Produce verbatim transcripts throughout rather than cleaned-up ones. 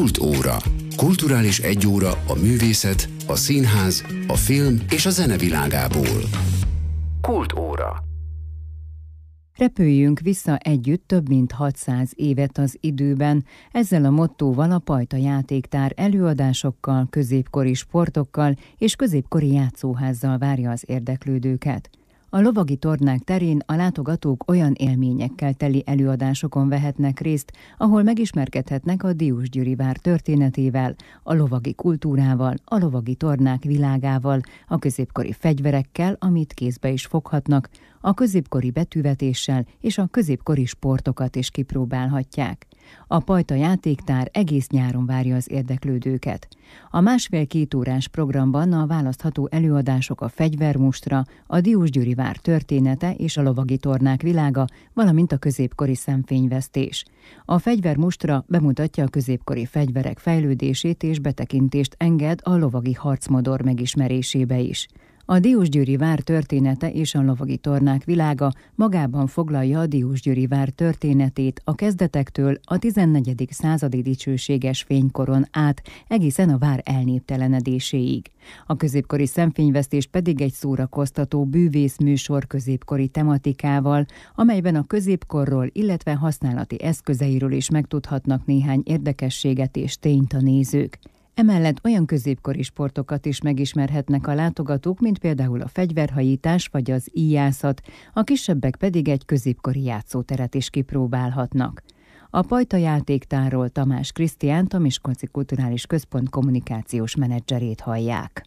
Kultóra. Kulturális egyóra a művészet, a színház, a film és a zene világából. Kultóra. Repüljünk vissza együtt több mint hatszáz évet az időben. Ezzel a mottóval a Pajta Játéktár előadásokkal, középkori sportokkal és középkori játszóházzal várja az érdeklődőket. A lovagi tornák terén a látogatók olyan élményekkel teli előadásokon vehetnek részt, ahol megismerkedhetnek a Diósgyőri vár történetével, a lovagi kultúrával, a lovagi tornák világával, a középkori fegyverekkel, amit kézbe is foghatnak, a középkori betűvetéssel és a középkori sportokat is kipróbálhatják. A Pajta Játéktár egész nyáron várja az érdeklődőket. A másfél-két órás programban a választható előadások a fegyvermustra, a Diósgyőri vár története és a lovagi tornák világa, valamint a középkori szemfényvesztés. A fegyvermustra bemutatja a középkori fegyverek fejlődését és betekintést enged a lovagi harcmodor megismerésébe is. A Diósgyőri vár története és a lovagi tornák világa magában foglalja a Diósgyőri vár történetét a kezdetektől a tizennegyedik századi dicsőséges fénykoron át egészen a vár elnéptelenedéséig. A középkori szemfényvesztés pedig egy szórakoztató bűvészműsor középkori tematikával, amelyben a középkorról, illetve használati eszközeiről is megtudhatnak néhány érdekességet és tényt a nézők. Emellett olyan középkori sportokat is megismerhetnek a látogatók, mint például a fegyverhajítás vagy az íjászat, a kisebbek pedig egy középkori játszóteret is kipróbálhatnak. A Pajta Játéktárról Tamás Krisztiánt, a Miskolci Kulturális Központ kommunikációs menedzserét hallják.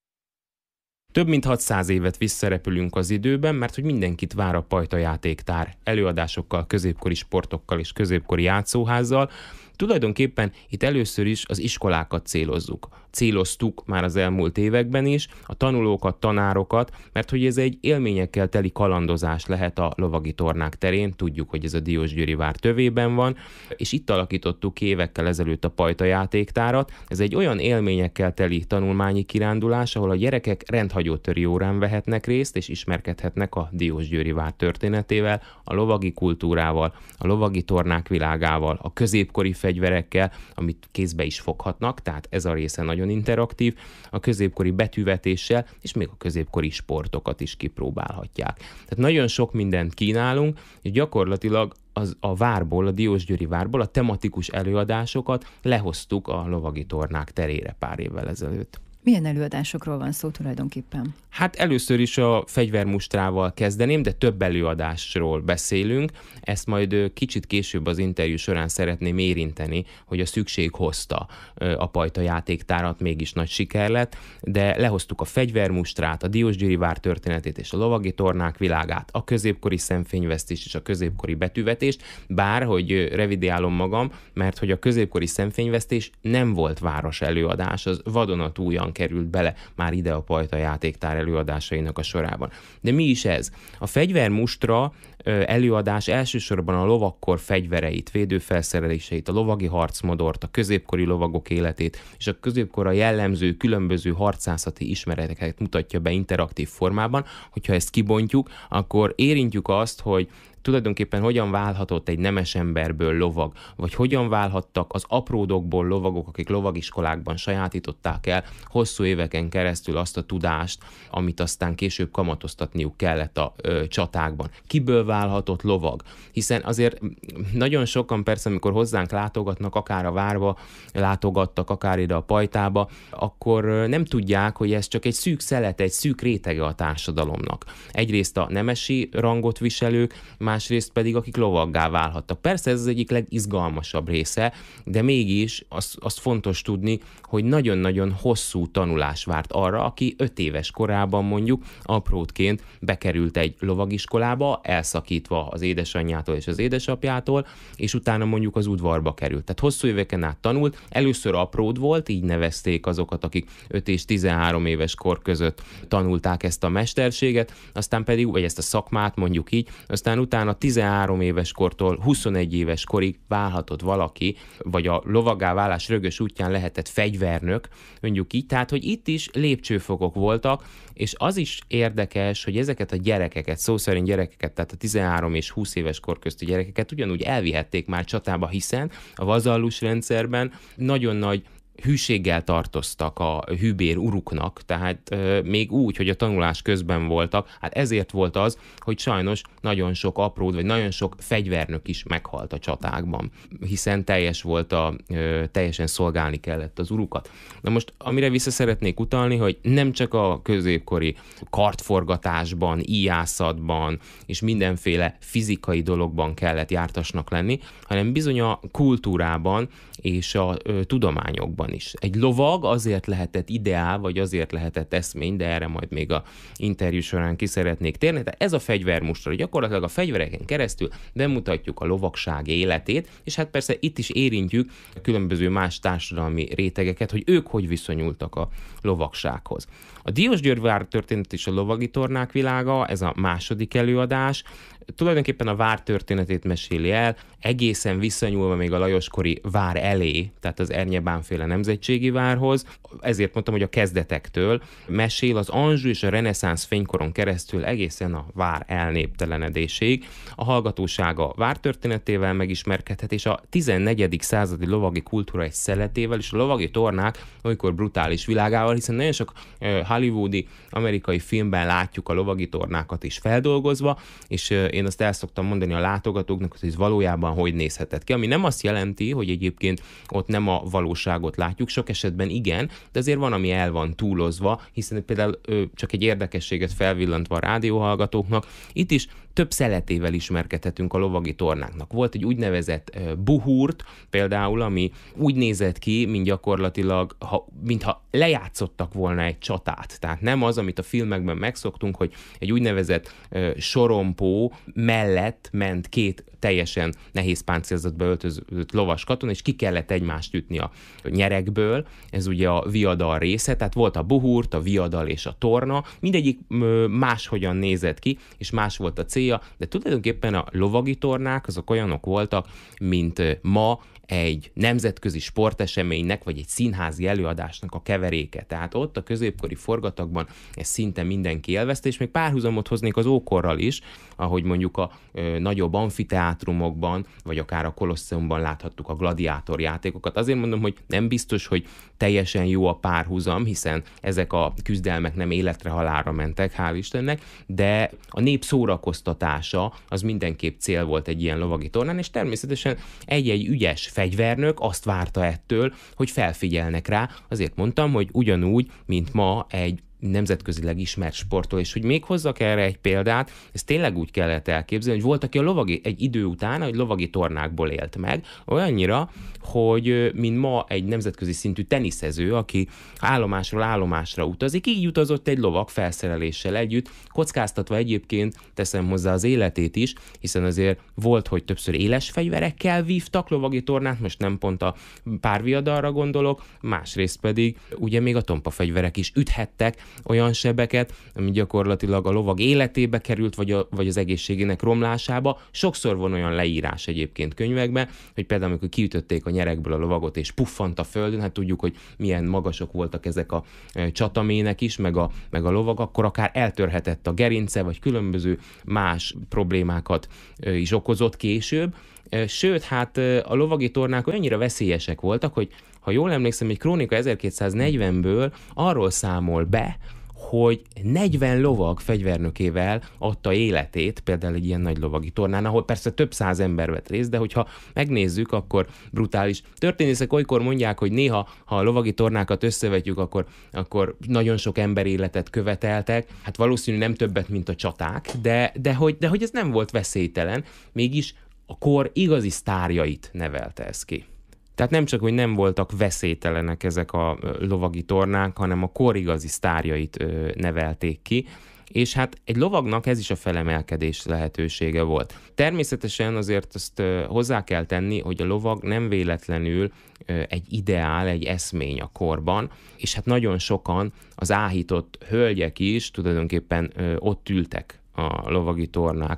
Több mint hatszáz évet visszarepülünk az időben, mert hogy mindenkit vár a Pajta Játéktár előadásokkal, középkori sportokkal és középkori játszóházzal. Tulajdonképpen itt először is az iskolákat célozzuk. Céloztuk már az elmúlt években is, a tanulókat, tanárokat, mert hogy ez egy élményekkel teli kalandozás lehet a lovagi tornák terén, tudjuk, hogy ez a Diósgyőri vár tövében van, és itt alakítottuk ki évekkel ezelőtt a Pajta Játéktárat. Ez egy olyan élményekkel teli tanulmányi kirándulás, ahol a gyerekek rendhagyótöri órán vehetnek részt, és ismerkedhetnek a Diósgyőri vár történetével, a lovagi kultúrával, a lovagi tornák világával, a középkori fegyverekkel, amit kézbe is foghatnak, tehát ez a része nagyon interaktív, a középkori betűvetéssel, és még a középkori sportokat is kipróbálhatják. Tehát nagyon sok mindent kínálunk, és gyakorlatilag az a várból, a Diósgyőri várból a tematikus előadásokat lehoztuk a lovagi tornák terére pár évvel ezelőtt. Milyen előadásokról van szó tulajdonképpen? Hát először is a fegyvermustrával kezdeném, de több előadásról beszélünk. Ezt majd kicsit később az interjú során szeretném érinteni, hogy a szükség hozta a Pajta Játéktárat, mégis nagy siker lett, de lehoztuk a fegyvermustrát, a Diósgyőri vár történetét és a lovagi tornák világát, a középkori szemfényvesztést és a középkori betűvetést, bár, hogy revidiálom magam, mert hogy a középkori szemfényvesztés nem volt város előadás, az vadonatújan került bele már ide a Pajta Játéktár előadásainak a sorában. De mi is ez? A fegyvermustra előadás elsősorban a lovakkor fegyvereit, védőfelszereléseit, a lovagi harcmodort, a középkori lovagok életét és a középkorra jellemző különböző harcászati ismereteket mutatja be interaktív formában. Hogyha ezt kibontjuk, akkor érintjük azt, hogy tulajdonképpen hogyan válhatott egy nemes emberből lovag, vagy hogyan válhattak az apródokból lovagok, akik lovagiskolákban sajátították el hosszú éveken keresztül azt a tudást, amit aztán később kamatoztatniuk kellett a ö, csatákban. Kiből válhatott lovag? Hiszen azért nagyon sokan persze, amikor hozzánk látogatnak, akár a várba látogattak, akár ide a Pajtába, akkor nem tudják, hogy ez csak egy szűk szelete, egy szűk rétege a társadalomnak. Egyrészt a nemesi rangot viselők, másrészt pedig akik lovaggá válhattak. Persze ez az egyik legizgalmasabb része, de mégis az, az fontos tudni, hogy nagyon-nagyon hosszú tanulás várt arra, aki öt éves korában mondjuk aprótként bekerült egy lovagiskolába, elszakítva az édesanyjától és az édesapjától, és utána mondjuk az udvarba került. Tehát hosszú éveken át tanult, először apród volt, így nevezték azokat, akik öt és tizenhárom éves kor között tanulták ezt a mesterséget, aztán pedig, vagy ezt a szakmát mondjuk így, aztán utána utána tizenhárom éves kortól huszonegy éves korig válhatott valaki, vagy a lovaggá válás rögös útján lehetett fegyvernök, mondjuk így, tehát hogy itt is lépcsőfokok voltak, és az is érdekes, hogy ezeket a gyerekeket, szó szerint gyerekeket, tehát a tizenhárom és húsz éves kor közti gyerekeket ugyanúgy elvihették már csatába, hiszen a vazallus rendszerben nagyon nagy hűséggel tartoztak a hűbér uruknak, tehát euh, még úgy, hogy a tanulás közben voltak, hát ezért volt az, hogy sajnos nagyon sok apród, vagy nagyon sok fegyvernök is meghalt a csatákban, hiszen teljes volt a, euh, teljesen szolgálni kellett az urukat. Na most, amire vissza szeretnék utalni, hogy nem csak a középkori kartforgatásban, íjászatban és mindenféle fizikai dologban kellett jártasnak lenni, hanem bizony a kultúrában és a ö, tudományokban is. Egy lovag azért lehetett ideál, vagy azért lehetett eszmény, de erre majd még a interjú során ki szeretnék térni. Tehát ez a fegyvermustra, gyakorlatilag a fegyvereken keresztül bemutatjuk a lovagság életét, és hát persze itt is érintjük a különböző más társadalmi rétegeket, hogy ők hogy viszonyultak a lovagsághoz. A Diósgyőr vártörténet és a lovagi tornák világa, ez a második előadás, tulajdonképpen a vár történetét meséli el, egészen visszanyúlva még a lajoskori vár elé, tehát az Ernye-Bán-féle nemzetségi várhoz. Ezért mondtam, hogy a kezdetektől mesél az Anjou és a reneszánsz fénykoron keresztül egészen a vár elnéptelenedéséig. A hallgatósága vártörténetével megismerkedhet, és a tizennegyedik századi lovagi kultúra egy szeletével, és a lovagi tornák olykor brutális világával, hiszen nagyon sok hollywoodi, amerikai filmben látjuk a lovagi tornákat is feldolgozva, és én azt el szoktam mondani a látogatóknak, hogy ez valójában hogy nézhetett ki, ami nem azt jelenti, hogy egyébként ott nem a valóságot látjuk, sok esetben igen, de azért van, ami el van túlozva, hiszen például csak egy érdekességet felvillantva a rádióhallgatóknak, itt is több szeletével ismerkedhetünk a lovagi tornáknak. Volt egy úgynevezett uh, buhúrt például, ami úgy nézett ki, mint gyakorlatilag, ha, mintha lejátszottak volna egy csatát. Tehát nem az, amit a filmekben megszoktunk, hogy egy úgynevezett uh, sorompó mellett ment két teljesen nehéz páncélzatba öltözött lovas katona, és ki kellett egymást ütni a nyerekből. Ez ugye a viadal része, tehát volt a buhúrt, a viadal és a torna. Mindegyik uh, máshogyan nézett ki, és más volt a célja, de tulajdonképpen a lovagi tornák azok olyanok voltak, mint ma egy nemzetközi sporteseménynek, vagy egy színházi előadásnak a keveréke. Tehát ott a középkori forgatagban ez szinte mindenki élvezte, és még párhuzamot hoznék az ókorral is, ahogy mondjuk a ö, nagyobb amfiteátrumokban, vagy akár a Kolosseumban láthattuk a gladiátor játékokat. Azért mondom, hogy nem biztos, hogy teljesen jó a párhuzam, hiszen ezek a küzdelmek nem életre halálra mentek, hál' Istennek, de a nép szórakoztatása az mindenképp cél volt egy ilyen lovagi tornán, és természetesen egy-egy ügyes fegyvernök azt várta ettől, hogy felfigyelnek rá. Azért mondtam, hogy ugyanúgy, mint ma egy nemzetközileg ismert sportol, és hogy még hozzak erre egy példát, ezt tényleg úgy kellett elképzelni, hogy volt, aki a lovagi, egy idő után, hogy lovagi tornákból élt meg, olyannyira, hogy mint ma egy nemzetközi szintű teniszező, aki állomásról állomásra utazik, így utazott egy lovag felszereléssel együtt, kockáztatva egyébként teszem hozzá az életét is, hiszen azért volt, hogy többször éles fegyverekkel vívtak lovagi tornát, most nem pont a párviadalra gondolok, másrészt pedig ugye még a tompa fegyverek is üthettek olyan sebeket, ami gyakorlatilag a lovag életébe került, vagy, a, vagy az egészségének romlásába. Sokszor van olyan leírás egyébként könyvekben, hogy például amikor kiütötték a nyerekből a lovagot, és puffant a földön, hát tudjuk, hogy milyen magasok voltak ezek a csatamének is, meg a, meg a lovag, akkor akár eltörhetett a gerince, vagy különböző más problémákat is okozott később. Sőt, hát a lovagi tornák olyannyira veszélyesek voltak, hogy ha jól emlékszem, egy krónika ezerkétszáznegyvenből arról számol be, hogy negyven lovag fegyvernökével adta életét, például egy ilyen nagy lovagi tornán, ahol persze több száz ember vett részt, de hogyha megnézzük, akkor brutális. Történészek olykor mondják, hogy néha, ha a lovagi tornákat összevetjük, akkor, akkor nagyon sok ember életet követeltek, hát valószínű nem többet, mint a csaták, de, de, hogy, de hogy ez nem volt veszélytelen, mégis a kor igazi sztárjait nevelte ez ki. Tehát nem csak, hogy nem voltak veszélytelenek ezek a lovagi tornák, hanem a kor igazi sztárjait nevelték ki, és hát egy lovagnak ez is a felemelkedés lehetősége volt. Természetesen azért azt hozzá kell tenni, hogy a lovag nem véletlenül egy ideál, egy eszmény a korban, és hát nagyon sokan az áhított hölgyek is tulajdonképpen ott ültek a lovagi tornák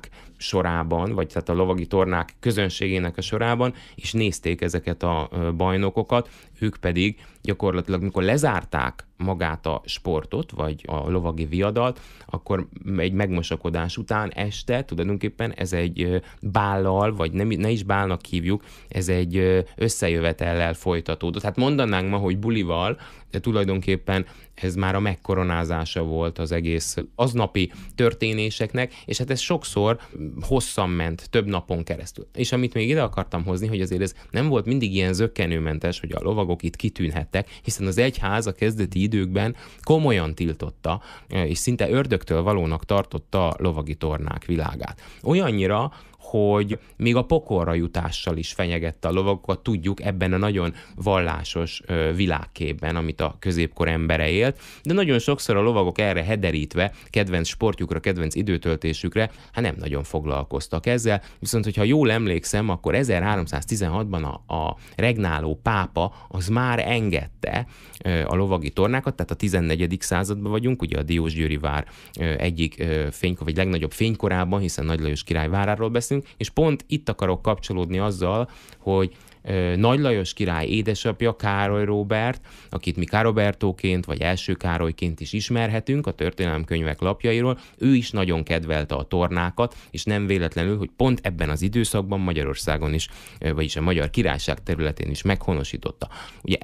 sorában, vagy tehát a lovagi tornák közönségének a sorában, és nézték ezeket a bajnokokat, ők pedig gyakorlatilag, mikor lezárták magát a sportot, vagy a lovagi viadalt, akkor egy megmosakodás után este tulajdonképpen ez egy bállal, vagy nem, ne is bálnak hívjuk, ez egy összejövetellel folytatódott. Hát mondanánk ma, hogy bulival, de tulajdonképpen ez már a megkoronázása volt az egész aznapi történéseknek, és hát ez sokszor hosszan ment, több napon keresztül. És amit még ide akartam hozni, hogy azért ez nem volt mindig ilyen zökkenőmentes, hogy a lovagok itt kitűnhettek, hiszen az egyház a kezdeti időkben komolyan tiltotta, és szinte ördögtől valónak tartotta a lovagi tornák világát. Olyannyira, hogy még a pokolra jutással is fenyegette a lovagokat, tudjuk ebben a nagyon vallásos világképben, amit a középkor embere élt, de nagyon sokszor a lovagok erre hederítve, kedvenc sportjukra, kedvenc időtöltésükre, hát nem nagyon foglalkoztak ezzel, viszont hogyha jól emlékszem, akkor ezerháromszáztizenhatban a, a regnáló pápa az már engedte a lovagi tornákat, tehát a tizennegyedik században vagyunk, ugye a Diósgyőri vár egyik fénykor, vagy legnagyobb fénykorában, hiszen Nagy Lajos király váráról beszélünk, és pont itt akarok kapcsolódni azzal, hogy Nagy Lajos király édesapja, Károly Róbert, akit mi Károbertóként vagy első Károlyként is ismerhetünk a történelemkönyvek lapjairól, ő is nagyon kedvelte a tornákat, és nem véletlenül, hogy pont ebben az időszakban Magyarországon is, vagyis a Magyar Királyság területén is meghonosította. Ugye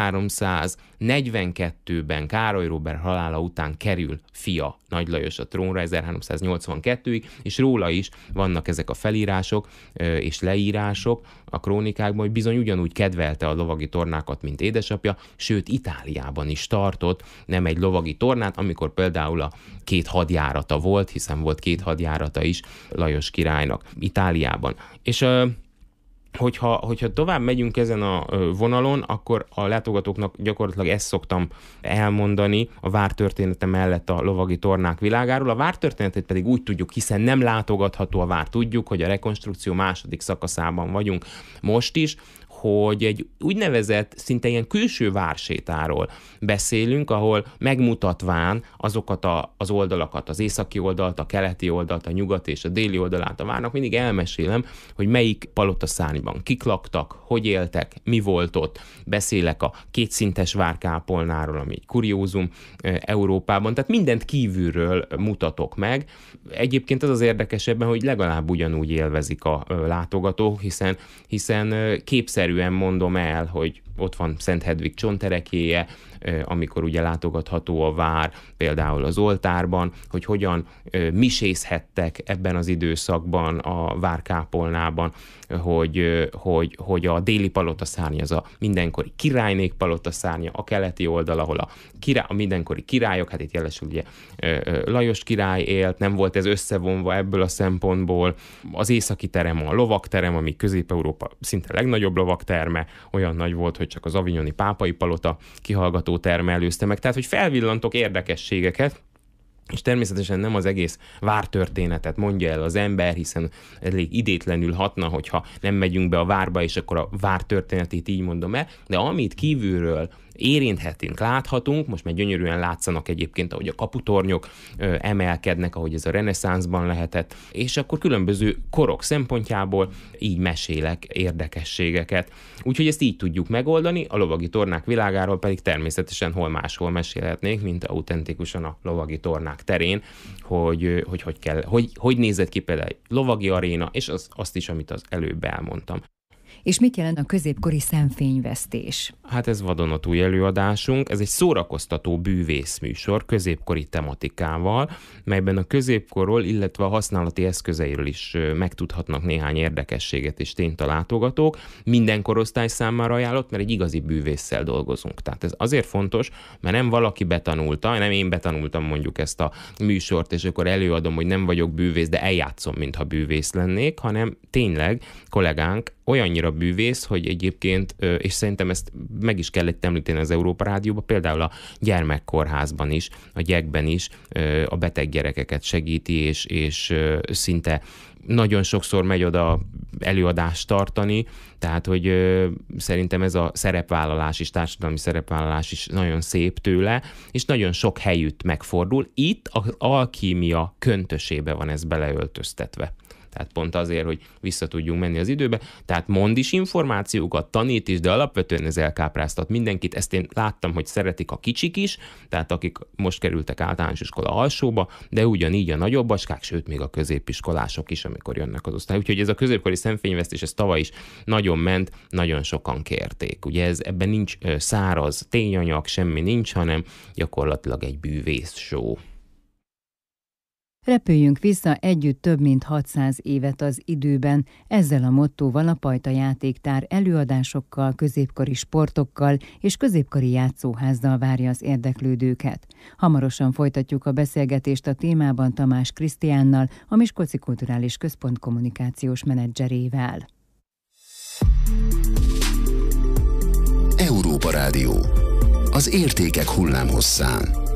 ezerháromszáznegyvenkettőben Károly Róbert halála után kerül fia Nagy Lajos a trónra ezerháromszáznyolcvankettőig, és róla is vannak ezek a felírások és leírások a krónikákban, hogy bizony ugyanúgy kedvelte a lovagi tornákat, mint édesapja, sőt Itáliában is tartott nem egy lovagi tornát, amikor például a két hadjárata volt, hiszen volt két hadjárata is Lajos királynak Itáliában. És Hogyha, hogyha tovább megyünk ezen a vonalon, akkor a látogatóknak gyakorlatilag ezt szoktam elmondani a vártörténete mellett a lovagi tornák világáról. A vártörténetét pedig úgy tudjuk, hiszen nem látogatható a vár. Tudjuk, hogy a rekonstrukció második szakaszában vagyunk most is, hogy egy úgynevezett, szinte ilyen külső vársétáról beszélünk, ahol megmutatván azokat a, az oldalakat, az északi oldalt, a keleti oldalt, a nyugati és a déli oldalát a várnak, mindig elmesélem, hogy melyik palotaszárnyban kik laktak, hogy éltek, mi volt ott. Beszélek a kétszintes várkápolnáról, ami egy kuriózum Európában, tehát mindent kívülről mutatok meg. Egyébként az az érdekesebben, hogy legalább ugyanúgy élvezik a látogatók, hiszen, hiszen képszerűen mondom el, hogy ott van Szent Hedvig csonterekélye, amikor ugye látogatható a vár, például az oltárban, hogy hogyan misézhettek ebben az időszakban a várkápolnában, hogy, hogy, hogy a déli palotaszárny az a mindenkori királynék palotaszárnya, a keleti oldal, ahol a, király, a mindenkori királyok, hát itt jelesül ugye Lajos király élt, nem volt ez összevonva ebből a szempontból. Az északi terem a lovagterem, ami Közép-Európa szinte legnagyobb lovagterme, olyan nagy volt, hogy csak az avignoni pápai palota kihallgató terme előzte meg. Tehát, hogy felvillantok érdekességeket, és természetesen nem az egész vártörténetet mondja el az ember, hiszen elég idétlenül hatna, hogyha nem megyünk be a várba, és akkor a vártörténetét így mondom el, de amit kívülről érinthetünk, láthatunk, most már gyönyörűen látszanak egyébként, ahogy a kaputornyok ö, emelkednek, ahogy ez a reneszánszban lehetett, és akkor különböző korok szempontjából így mesélek érdekességeket. Úgyhogy ezt így tudjuk megoldani, a lovagi tornák világáról pedig természetesen hol máshol mesélhetnénk, mint autentikusan a lovagi tornák terén, hogy hogy, hogy, kell, hogy, hogy nézett ki például egy lovagi aréna, és az, azt is, amit az előbb elmondtam. És mit jelent a középkori szemfényvesztés? Hát ez vadonatúj előadásunk, ez egy szórakoztató bűvészműsor középkori tematikával, melyben a középkorról, illetve a használati eszközeiről is megtudhatnak néhány érdekességet és tényt a látogatók. Minden korosztály számára ajánlott, mert egy igazi bűvésszel dolgozunk. Tehát ez azért fontos, mert nem valaki betanulta, nem én betanultam mondjuk ezt a műsort, és akkor előadom, hogy nem vagyok bűvész, de eljátszom, mintha bűvész lennék, hanem tényleg kollégánk olyannyira bűvész, hogy egyébként, és szerintem ezt meg is kellett említeni az Európa Rádióban, például a gyermekkórházban is, a gyekben is a beteg gyerekeket segíti, és, és szinte nagyon sokszor megy oda előadást tartani, tehát, hogy ö, szerintem ez a szerepvállalás is, társadalmi szerepvállalás is nagyon szép tőle, és nagyon sok helyütt megfordul. Itt az alkímia köntösébe van ez beleöltöztetve. tehát pont azért, hogy vissza tudjunk menni az időbe. Tehát mond is információkat, tanít is, de alapvetően ez elkápráztat mindenkit. Ezt én láttam, hogy szeretik a kicsik is, tehát akik most kerültek általános iskola alsóba, de ugyanígy a nagyobb askák, sőt még a középiskolások is, amikor jönnek az osztály. Úgyhogy ez a középkori szemfényvesztés, ez tavaly is nagyon ment, nagyon sokan kérték. Ugye ez, ebben nincs száraz tényanyag, semmi nincs, hanem gyakorlatilag egy bűvész show. Repüljünk vissza együtt több mint hatszáz évet az időben, ezzel a mottóval a Pajta Játéktár előadásokkal, középkori sportokkal és középkori játszóházzal várja az érdeklődőket. Hamarosan folytatjuk a beszélgetést a témában Tamás Krisztiánnal, a Miskolci Kulturális Központ kommunikációs menedzserével. Európa Rádió. Az értékek hullámhosszán.